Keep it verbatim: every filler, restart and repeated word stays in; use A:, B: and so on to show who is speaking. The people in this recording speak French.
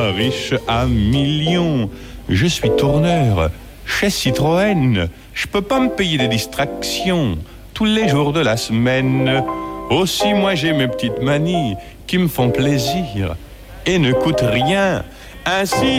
A: Riche à millions, je suis tourneur chez Citroën. Je peux pas me payer des distractions tous les jours de la semaine. Aussi, moi j'ai mes petites manies qui me font plaisir et ne coûtent rien. Ainsi